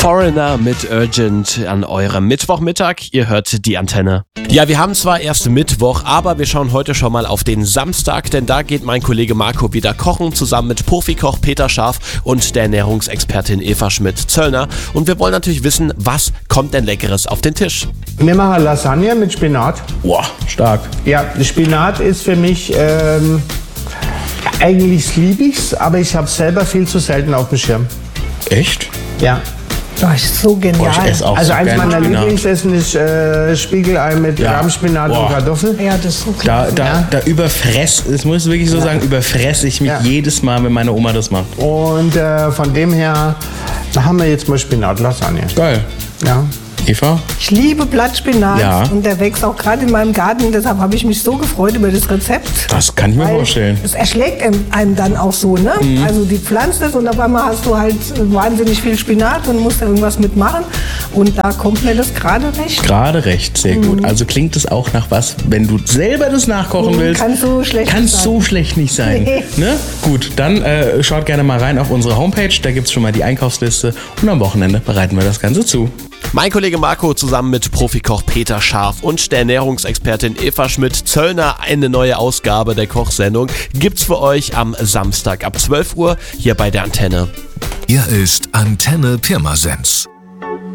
Foreigner mit Urgent an eurem Mittwochmittag. Ihr hört die Antenne. Ja, wir haben zwar erst Mittwoch, aber wir schauen heute schon mal auf den Samstag, denn da geht mein Kollege Marco wieder kochen, zusammen mit Profikoch Peter Scharf und der Ernährungsexpertin Eva Schmidt-Zöllner. Und wir wollen natürlich wissen, was kommt denn Leckeres auf den Tisch? Wir machen Lasagne mit Spinat. Boah, stark. Ja, Spinat ist für mich, eigentlich liebe ich's, aber ich habe selber viel zu selten auf dem Schirm. Echt? Ja. Das ist so genial. Boah, ich esse auch Also so eins gerne meiner Spinat. Lieblingsessen ist Spiegelei mit Ja. Rahmspinat Boah. und Kartoffel. Ja, das ist so klasse. Da überfress, das muss ich wirklich so sagen, überfresse ich mich Ja. jedes Mal, wenn meine Oma das macht. Und von dem her, da haben wir jetzt mal Spinat-Lasagne. Geil. Ja. Eva? Ich liebe Blattspinat Ja. und der wächst auch gerade in meinem Garten. Deshalb habe ich mich so gefreut über das Rezept. Das kann ich mir Weil vorstellen. es erschlägt einem dann auch so, ne? Also die pflanzt es und auf einmal hast du halt wahnsinnig viel Spinat und musst da irgendwas mitmachen. Und da kommt mir das gerade recht. Gerade recht, sehr gut. Also klingt es auch nach was, wenn du selber das nachkochen willst. Kann so schlecht Kann sein. so schlecht nicht sein. Nee. Ne? Gut, dann schaut gerne mal rein auf unsere Homepage. Da gibt es schon mal die Einkaufsliste. Und am Wochenende bereiten wir das Ganze zu. Mein Kollege Marco zusammen mit Profikoch Peter Scharf und der Ernährungsexpertin Eva Schmidt-Zöllner. Eine neue Ausgabe der Kochsendung gibt's für euch am Samstag ab 12 Uhr hier bei der Antenne. Hier ist Antenne Pirmasens.